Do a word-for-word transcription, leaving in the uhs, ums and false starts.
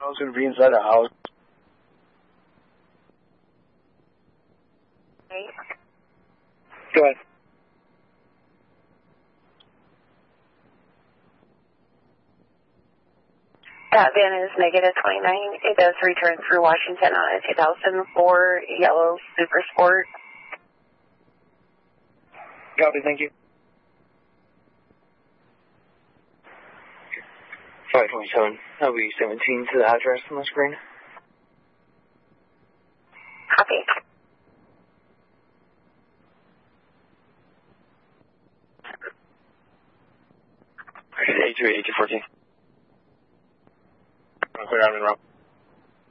was going to be inside the house. Okay. Go ahead. That van is negative twenty-nine. It does return through Washington on a two thousand four yellow Super Sport. Copy, thank you. five twenty-seven, that'll be seventeen to the address on the screen. Copy. eight two eight two fourteen. Clear out in row.